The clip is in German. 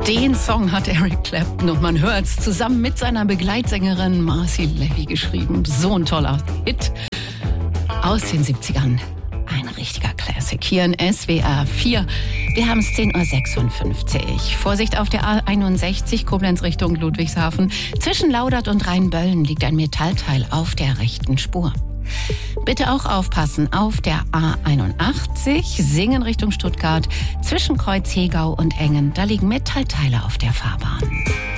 Den Song hat Eric Clapton und man hört's zusammen mit seiner Begleitsängerin Marcy Levy geschrieben. So ein toller Hit aus den 70ern. Ein richtiger Classic hier in SWR 4. Wir haben es 10.56 Uhr. Vorsicht auf der A61 Koblenz Richtung Ludwigshafen. Zwischen Laudert und Rheinböllen liegt ein Metallteil auf der rechten Spur. Bitte auch aufpassen auf der A81 Singen Richtung Stuttgart. Zwischen Kreuz Hegau und Engen, da liegen Metallteile auf der Fahrbahn.